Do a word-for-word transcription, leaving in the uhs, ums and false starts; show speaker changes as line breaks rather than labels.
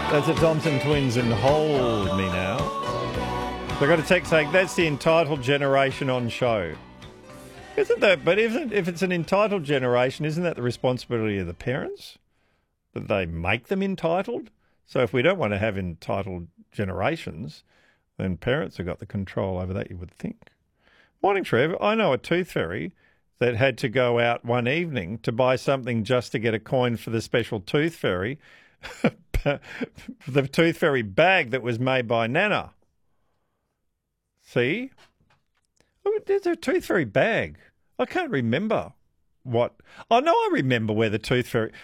That's the Thompson Twins and Hold Me Now. So I got a text saying that's the entitled generation on show. Isn't that? But isn't, if it's an entitled generation, isn't that the responsibility of the parents? That they make them entitled? So if we don't want to have entitled generations, then parents have got the control over that, you would think. Morning, Trev. I know a tooth fairy that had to go out one evening to buy something just to get a coin for the special tooth fairy, the tooth fairy bag that was made by Nana. See? Oh, there's a tooth fairy bag. I can't remember what. Oh, no, I remember where the tooth fairy.